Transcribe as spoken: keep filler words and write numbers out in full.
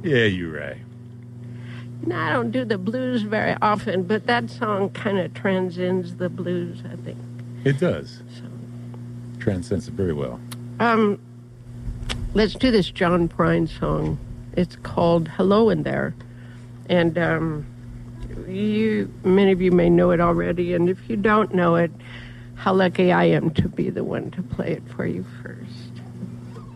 Yeah, you're right. No, I don't do the blues very often, but that song kind of transcends the blues, I think. It does. So, transcends it very well. Um, let's do this John Prine song. It's called Hello in There. And um, you, many of you may know it already, and if you don't know it, how lucky I am to be the one to play it for you first.